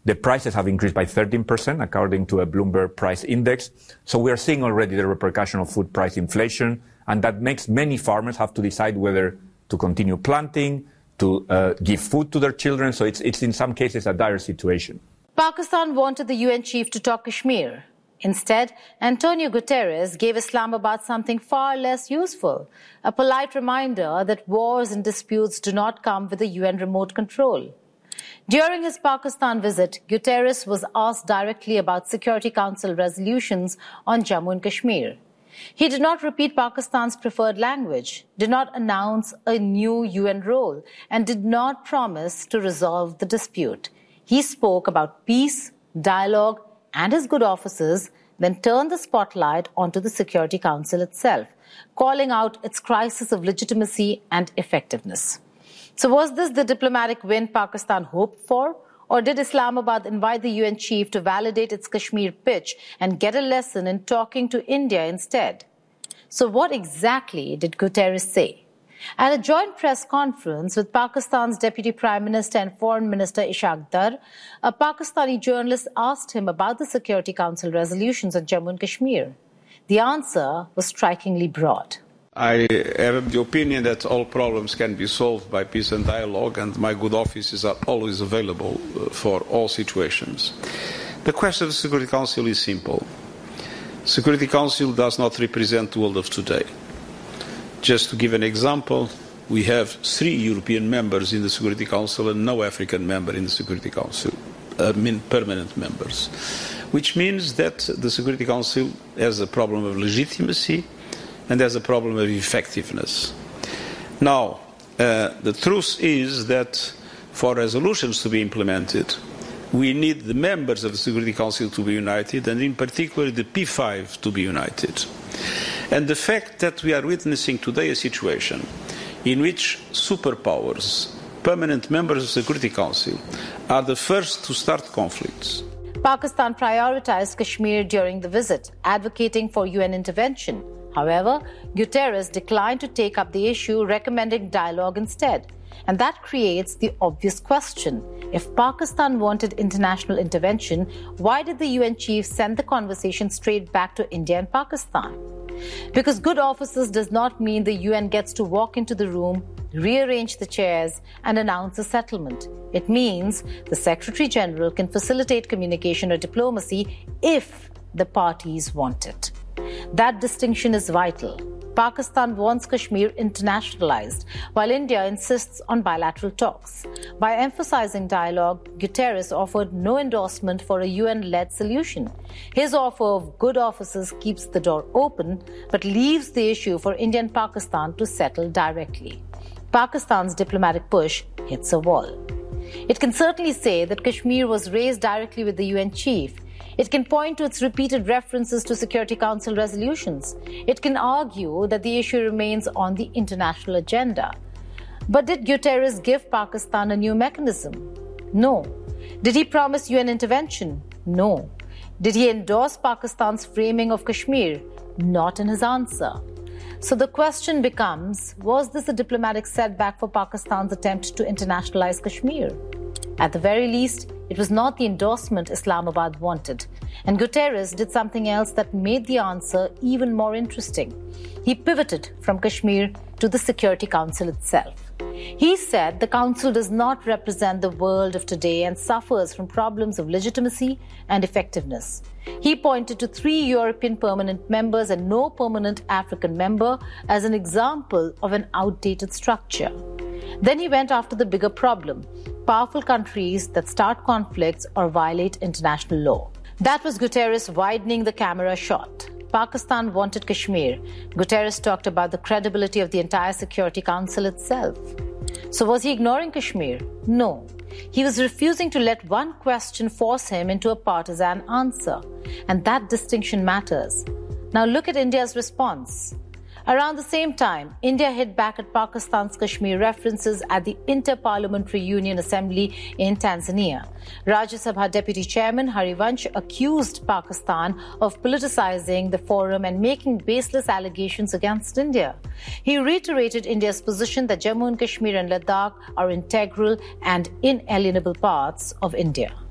The prices have increased by 13%, according to a Bloomberg price index. So we are seeing already the repercussion of food price inflation, and that makes many farmers have to decide whether to continue planting, to give food to their children. So it's in some cases a dire situation. Pakistan wanted the UN chief to talk Kashmir. Instead, Antonio Guterres gave Islamabad something far less useful, a polite reminder that wars and disputes do not come with a UN remote control. During his Pakistan visit, Guterres was asked directly about Security Council resolutions on Jammu and Kashmir. He did not repeat Pakistan's preferred language, did not announce a new UN role, and did not promise to resolve the dispute. He spoke about peace, dialogue, and his good offices, then turned the spotlight onto the Security Council itself, calling out its crisis of legitimacy and effectiveness. So was this the diplomatic win Pakistan hoped for? Or did Islamabad invite the UN chief to validate its Kashmir pitch and get a lesson in talking to India instead? So what exactly did Guterres say? At a joint press conference with Pakistan's Deputy Prime Minister and Foreign Minister Ishaq Dar, a Pakistani journalist asked him about the Security Council resolutions on Jammu and Kashmir. The answer was strikingly broad. I have the opinion that all problems can be solved by peace and dialogue, and my good offices are always available for all situations. The question of the Security Council is simple. The Security Council does not represent the world of today. Just to give an example, we have 3 European members in the Security Council and no African member in the Security Council, permanent members, which means that the Security Council has a problem of legitimacy and there's a problem of effectiveness. Now, the truth is that for resolutions to be implemented, we need the members of the Security Council to be united, and in particular the P5 to be united. And the fact that we are witnessing today a situation in which superpowers, permanent members of the Security Council, are the first to start conflicts. Pakistan prioritized Kashmir during the visit, advocating for UN intervention. However, Guterres declined to take up the issue, recommending dialogue instead. And that creates the obvious question. If Pakistan wanted international intervention, why did the UN chief send the conversation straight back to India and Pakistan? Because good offices does not mean the UN gets to walk into the room, rearrange the chairs, and announce a settlement. It means the Secretary General can facilitate communication or diplomacy if the parties want it. That distinction is vital. Pakistan wants Kashmir internationalized, while India insists on bilateral talks. By emphasizing dialogue, Guterres offered no endorsement for a UN-led solution. His offer of good offices keeps the door open, but leaves the issue for India and Pakistan to settle directly. Pakistan's diplomatic push hits a wall. It can certainly say that Kashmir was raised directly with the UN chief. It can point to its repeated references to Security Council resolutions. It can argue that the issue remains on the international agenda. But did Guterres give Pakistan a new mechanism? No. Did he promise UN intervention? No. Did he endorse Pakistan's framing of Kashmir? Not in his answer. So the question becomes, was this a diplomatic setback for Pakistan's attempt to internationalize Kashmir? At the very least, it was not the endorsement Islamabad wanted. And Guterres did something else that made the answer even more interesting. He pivoted from Kashmir to the Security Council itself. He said the Council does not represent the world of today and suffers from problems of legitimacy and effectiveness. He pointed to 3 European permanent members and no permanent African member as an example of an outdated structure. Then he went after the bigger problem: powerful countries that start conflicts or violate international law. That was Guterres widening the camera shot. Pakistan wanted Kashmir. Guterres talked about the credibility of the entire Security Council itself. So was he ignoring Kashmir? No. He was refusing to let one question force him into a partisan answer. And that distinction matters. Now look at India's response. Around the same time, India hit back at Pakistan's Kashmir references at the Inter-Parliamentary Union Assembly in Tanzania. Rajya Sabha Deputy Chairman Harivansh accused Pakistan of politicizing the forum and making baseless allegations against India. He reiterated India's position that Jammu and Kashmir and Ladakh are integral and inalienable parts of India.